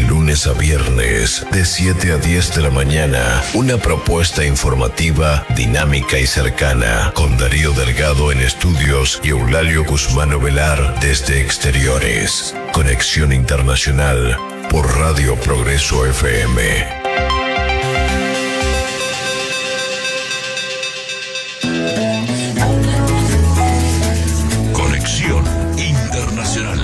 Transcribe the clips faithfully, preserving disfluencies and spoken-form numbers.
lunes a viernes, de siete a diez de la mañana, una propuesta informativa, dinámica y cercana, con Darío Delgado en estudios y Eulalio Guzmán Ovelar desde exteriores. Conexión Internacional por Radio Progreso F M. Conexión Internacional.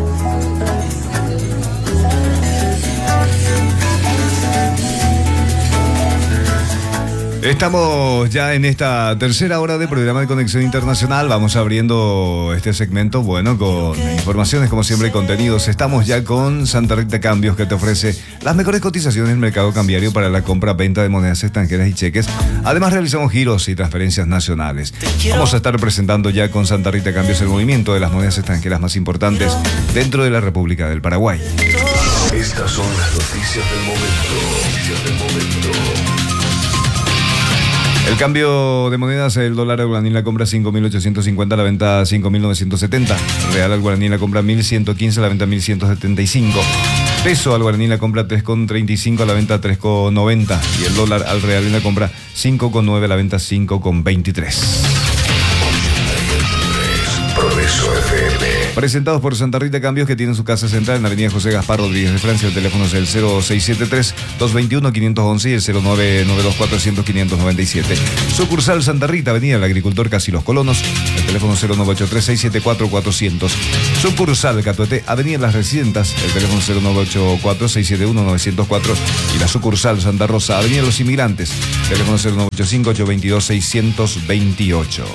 Estamos ya en esta tercera hora de programa de Conexión Internacional. Vamos abriendo este segmento, bueno, con informaciones como siempre y contenidos. Estamos ya con Santa Rita Cambios, que te ofrece las mejores cotizaciones en el mercado cambiario para la compra-venta de monedas extranjeras y cheques. Además realizamos giros y transferencias nacionales. Vamos a estar presentando ya con Santa Rita Cambios el movimiento de las monedas extranjeras más importantes dentro de la República del Paraguay. Estas son las noticias del momento. Noticias del momento. El cambio de monedas, el dólar al guaraní la compra cinco mil ochocientos cincuenta, la venta cinco mil novecientos setenta. Real al guaraní la compra mil ciento quince, la venta mil ciento setenta y cinco. Peso al guaraní la compra tres con treinta y cinco, la venta tres con noventa. Y el dólar al real en la compra cinco con nueve, la venta cinco con veintitrés. Progreso F M. Presentados por Santa Rita Cambios, que tiene su casa central en la avenida José Gaspar Rodríguez de Francia. El teléfono es el cero seis siete tres, dos dos uno, cinco uno uno y el cero nueve nueve dos, cuatrocientos, quinientos noventa y siete. Sucursal Santa Rita, avenida El Agricultor, casi Los Colonos. El teléfono cero nueve ocho tres, seis siete cuatro, cuatrocientos. Sucursal Catuete, avenida Las Residentas. El teléfono cero nueve ocho cuatro, seis siete uno, nueve cero cuatro. Y la sucursal Santa Rosa, avenida Los Inmigrantes. Teléfono cero nueve ocho cinco, ocho dos dos, seis dos ocho.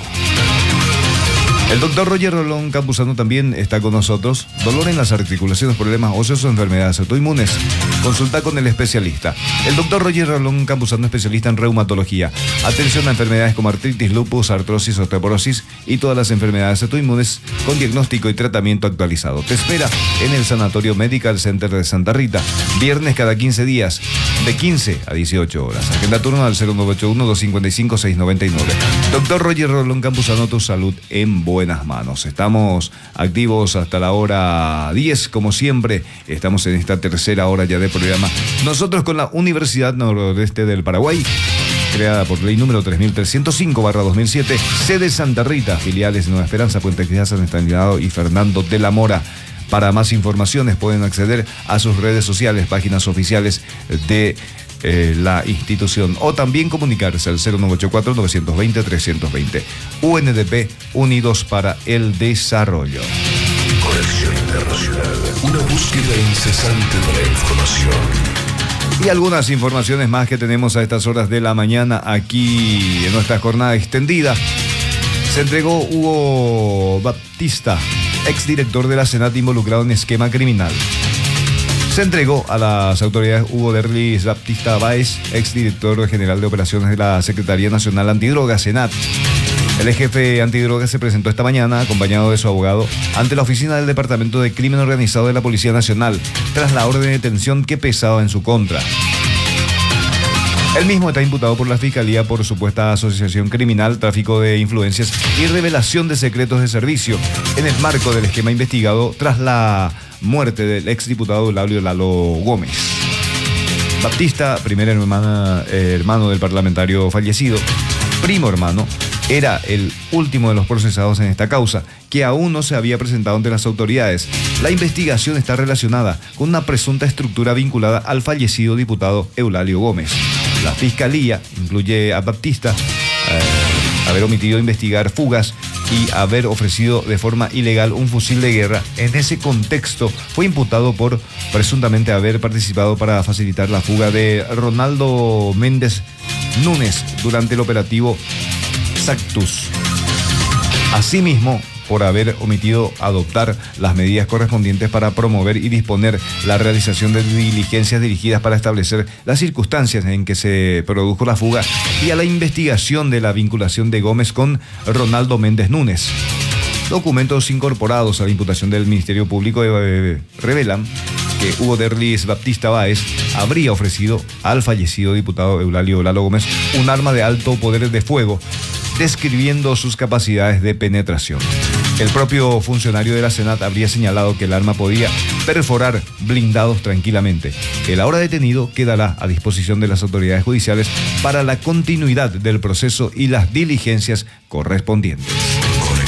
El doctor Roger Rolón Campuzano también está con nosotros. Dolor en las articulaciones, problemas óseos o enfermedades autoinmunes. Consulta con el especialista. El doctor Roger Rolón Campuzano, especialista en reumatología. Atención a enfermedades como artritis, lupus, artrosis, osteoporosis y todas las enfermedades autoinmunes con diagnóstico y tratamiento actualizado. Te espera en el Sanatorio Medical Center de Santa Rita. Viernes cada quince días, de quince a dieciocho horas. Agenda turno al cero nueve ocho uno, dos cinco cinco, seis nueve nueve. Doctor Roger Rolón Campuzano, tu salud en buenas manos. Estamos activos hasta la hora diez, como siempre. Estamos en esta tercera hora ya de programa. Nosotros con la Universidad Noroeste del Paraguay, creada por ley número tres mil trescientos cinco barra dos mil siete, sede Santa Rita, filiales Nueva Esperanza, Puente Quizá, San Estanislao y Fernando de la Mora. Para más informaciones pueden acceder a sus redes sociales, páginas oficiales de Eh, la institución, o también comunicarse al cero nueve ocho cuatro, nueve dos cero, tres dos cero. U N D P, Unidos para el Desarrollo. Conexión Internacional, una búsqueda incesante de la información. Y algunas informaciones más que tenemos a estas horas de la mañana aquí en nuestra jornada extendida. Se entregó Hugo Baptista, exdirector de la Senat involucrado en esquema criminal. Se entregó a las autoridades Hugo Derlis Baptista Báez, exdirector general de operaciones de la Secretaría Nacional Antidrogas, Senat. El jefe antidrogas se presentó esta mañana, acompañado de su abogado, ante la oficina del Departamento de Crimen Organizado de la Policía Nacional, tras la orden de detención que pesaba en su contra. El mismo está imputado por la Fiscalía por supuesta asociación criminal, tráfico de influencias y revelación de secretos de servicio en el marco del esquema investigado tras la muerte del exdiputado Eulalio Lalo Gómez. Baptista, primer hermana, eh, hermano del parlamentario fallecido, primo hermano, era el último de los procesados en esta causa, que aún no se había presentado ante las autoridades. La investigación está relacionada con una presunta estructura vinculada al fallecido diputado Eulalio Gómez. La Fiscalía incluye a Baptista eh, haber omitido investigar fugas y haber ofrecido de forma ilegal un fusil de guerra. En ese contexto fue imputado por presuntamente haber participado para facilitar la fuga de Ronaldo Méndez Núñez durante el operativo Sactus. Asimismo, por haber omitido adoptar las medidas correspondientes para promover y disponer la realización de diligencias dirigidas para establecer las circunstancias en que se produjo la fuga y a la investigación de la vinculación de Gómez con Ronaldo Méndez Núñez. Documentos incorporados a la imputación del Ministerio Público eh, revelan que Hugo Derlis Baptista Báez habría ofrecido al fallecido diputado Eulalio Lalo Gómez un arma de alto poder de fuego, describiendo sus capacidades de penetración. El propio funcionario de la Senat habría señalado que el arma podía perforar blindados tranquilamente. El ahora detenido quedará a disposición de las autoridades judiciales para la continuidad del proceso y las diligencias correspondientes.